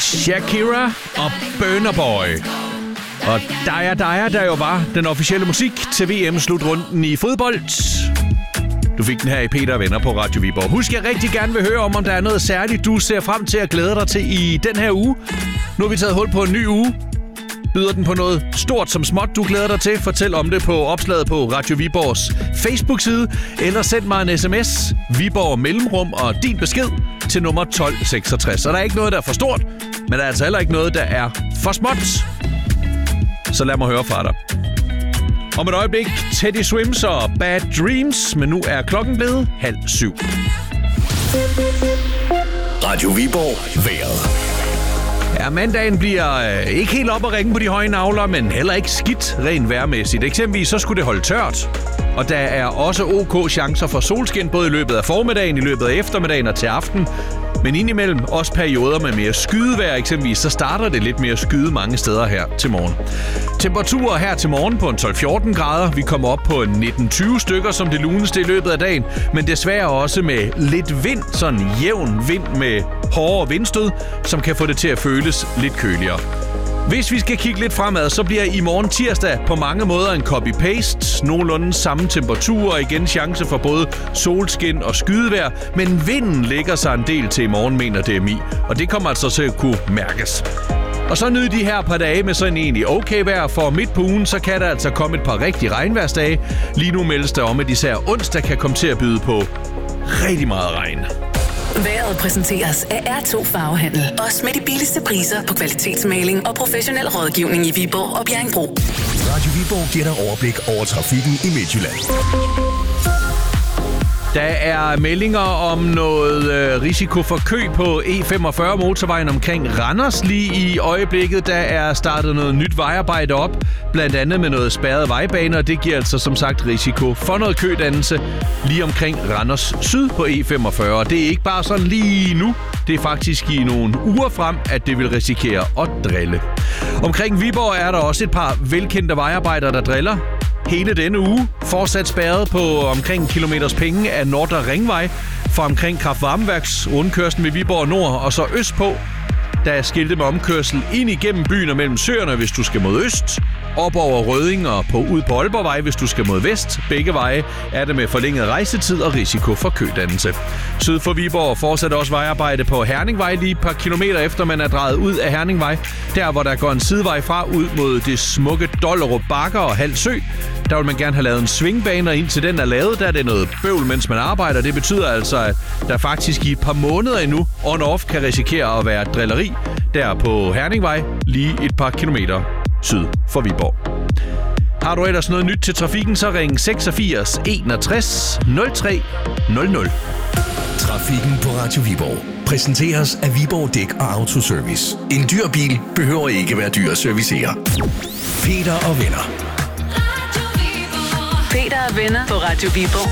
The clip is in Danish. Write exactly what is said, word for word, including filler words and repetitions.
Shakira og Burna Boy. Og Daya Daya, der jo var den officielle musik til V M-slutrunden i fodbold. Du fik den her i Peter og Venner på Radio Viborg. Husk, jeg rigtig gerne vil høre om, om der er noget særligt, du ser frem til at glæde dig til i den her uge. Nu har vi taget hul på en ny uge. Byder den på noget stort som småt, du glæder dig til? Fortæl om det på opslaget på Radio Viborgs Facebook-side, eller send mig en sms, Viborg Mellemrum og din besked til nummer tolv seksogtres. Og der er ikke noget, der er for stort, men der er altså heller ikke noget, der er for småt. Så lad mig høre fra dig. Om et øjeblik, Teddy Swims og Bad Dreams, men nu er klokken blevet halv syv. Radio Viborg vejret. Ja, mandagen bliver øh, ikke helt op at ringe på de høje nagler, men heller ikke skidt rent vejrmæssigt. Eksempelvis så skulle det holde tørt, og der er også ok chancer for solskin, både i løbet af formiddagen, i løbet af eftermiddagen og til aften. Men indimellem også perioder med mere skydevejr. Eksempelvis så starter det lidt mere skyde mange steder her til morgen. Temperaturer her til morgen på en tolv fjorten grader. Vi kommer op på nitten tyve stykker som det luneste i løbet af dagen. Men desværre også med lidt vind, sådan jævn vind med hårdere vindstød, som kan få det til at føles lidt køligere. Hvis vi skal kigge lidt fremad, så bliver i morgen tirsdag på mange måder en copy-paste. Nogenlunde samme temperatur og igen chance for både solskin og skydevejr. Men vinden lægger sig en del til i morgen, mener D M I. Og det kommer altså til at kunne mærkes. Og så nyd de her par dage med sådan egentlig okay vejr, for midt på ugen, så kan der altså komme et par rigtige regnværsdage. Lige nu meldes der om, at især onsdag kan komme til at byde på rigtig meget regn. Vejret præsenteres af R to Farvehandel. Også med de billigste priser på kvalitetsmaling og professionel rådgivning i Viborg og Bjerringbro. Radio Viborg giver dig overblik over trafikken i Midtjylland. Der er meldinger om noget øh, risiko for kø på E femogfyrre motorvejen omkring Randers lige i øjeblikket. Der er startet noget nyt vejarbejde op, blandt andet med noget spærrede vejbaner, og det giver altså som sagt risiko for noget kødannelse lige omkring Randers syd på E femogfyrre. Det er ikke bare sådan lige nu, det er faktisk i nogle uger frem, at det vil risikere at drille. Omkring Viborg er der også et par velkendte vejarbejdere, der driller. Hele denne uge fortsat spærret på omkring kilometers penge af Nordre Ringvej fra omkring Kraftvarmeværks rundkørslen ved Viborg Nord og så østpå. Der er skilte med omkørsel ind igennem byen og mellem søerne, hvis du skal mod øst. Op over Rødding og på ud på Aalborgvej, hvis du skal mod vest. Begge veje er det med forlænget rejsetid og risiko for kødannelse. Syd for Viborg fortsætter også vejarbejde på Herningvej lige et par kilometer efter man er drejet ud af Herningvej. Der hvor der går en sidevej fra ud mod det smukke Dollerup Bakker og Halsø. Der vil man gerne have lavet en svingbane, og indtil den er lavet, der er det noget bøvl, mens man arbejder. Det betyder altså, at der faktisk i et par måneder endnu on-off kan risikere at være drilleri der på Herningvej lige et par kilometer syd for Viborg. Har du ellers noget nyt til trafikken, så ring seksogfirs enogtres nul tre nul nul. Trafikken på Radio Viborg præsenteres af Viborg Dæk og Autoservice. En dyr bil behøver ikke være dyr at servicere. Peter og Venner. Peter og Venner på Radio Viborg.